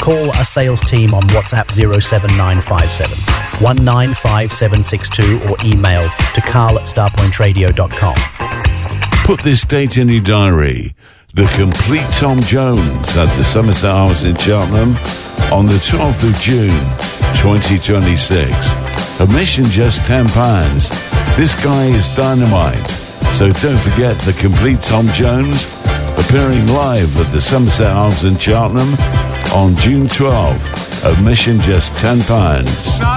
call our sales team on WhatsApp 07957 195762 or email to carl@starpointradio.com. Put this date in your diary. The complete Tom Jones at the Somerset Arms in Cheltenham on the 12th of June 2026. Admission just £10. This guy is dynamite. So don't forget the complete Tom Jones appearing live at the Somerset Arms in Cheltenham on June 12th. Admission just £10.